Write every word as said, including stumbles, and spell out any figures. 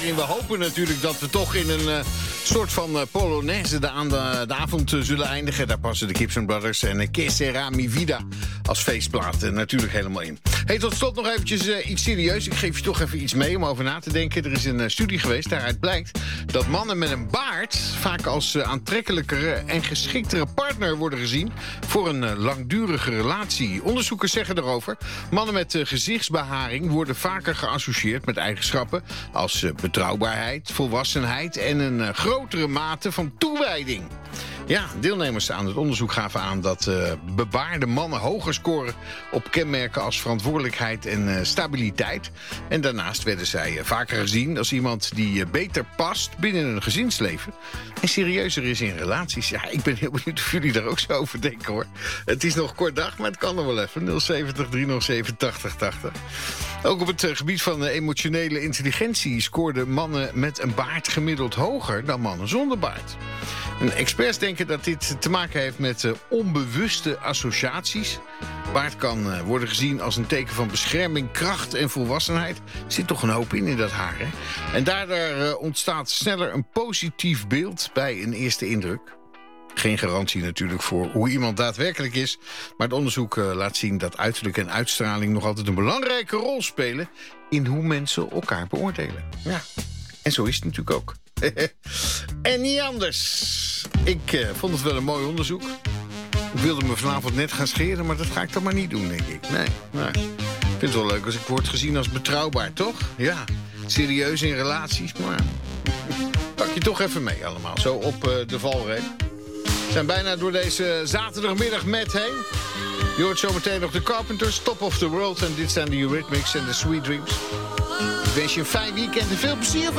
We hopen natuurlijk dat we toch in een uh, soort van uh, Polonaise de, aan de, de avond uh, zullen eindigen. Daar passen de Gibson Brothers en uh, Que Sera Mi Vida als feestplaat uh, natuurlijk helemaal in. Hey, tot slot nog eventjes uh, iets serieus. Ik geef je toch even iets mee om over na te denken. Er is een uh, studie geweest, daaruit blijkt dat mannen met een baard vaak als uh, aantrekkelijkere en geschiktere partner worden gezien voor een uh, langdurige relatie. Onderzoekers zeggen erover, mannen met uh, gezichtsbeharing worden vaker geassocieerd met eigenschappen als uh, betrouwbaarheid, volwassenheid en een uh, grotere mate van toewijding. Ja, deelnemers aan het onderzoek gaven aan dat uh, bebaarde mannen hoger scoren op kenmerken als verantwoordelijkheid en uh, stabiliteit. En daarnaast werden zij uh, vaker gezien als iemand die uh, beter past binnen een gezinsleven en serieuzer is in relaties. Ja, ik ben heel benieuwd of jullie daar ook zo over denken, hoor. Het is nog kort dag, maar het kan nog wel even. nul zeventig, driehonderdzeven, tachtig tachtig. Ook op het uh, gebied van uh, emotionele intelligentie scoorden mannen met een baard gemiddeld hoger dan mannen zonder baard. En experts denken dat dit te maken heeft met uh, onbewuste associaties. Baard kan uh, worden gezien als een teken van bescherming, kracht en volwassenheid. Er zit toch een hoop in in dat haar, hè? En daardoor uh, ontstaat sneller een positief beeld bij een eerste indruk. Geen garantie natuurlijk voor hoe iemand daadwerkelijk is. Maar het onderzoek uh, laat zien dat uiterlijk en uitstraling nog altijd een belangrijke rol spelen in hoe mensen elkaar beoordelen. Ja, en zo is het natuurlijk ook. En niet anders. Ik uh, vond het wel een mooi onderzoek. Ik wilde me vanavond net gaan scheren, maar dat ga ik dan maar niet doen, denk ik. Nee, nee. Ik vind het wel leuk als ik word gezien als betrouwbaar, toch? Ja, serieus in relaties, maar pak je toch even mee allemaal, zo op uh, de valreep. We zijn bijna door deze zaterdagmiddag met heen. Je hoort zometeen nog de Carpenters, Top of the World. En dit zijn de Eurythmics en de Sweet Dreams. Ik wens je een fijn weekend en veel plezier van.